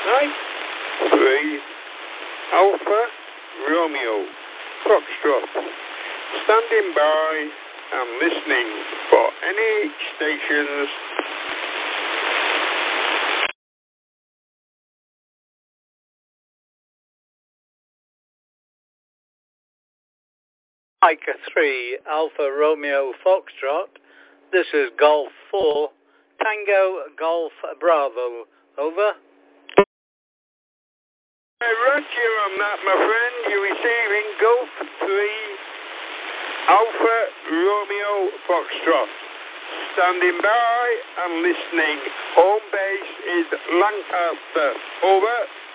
3 Alpha Romeo Foxtrot. Standing by and listening for any stations. Micah 3 Alpha Romeo Foxtrot. This is Golf 4 Tango Golf Bravo. Over. Roger on that, my friend. You're receiving Golf 3 Alpha Romeo Foxtrot. Standing by and listening. Home base is Lancaster. Over.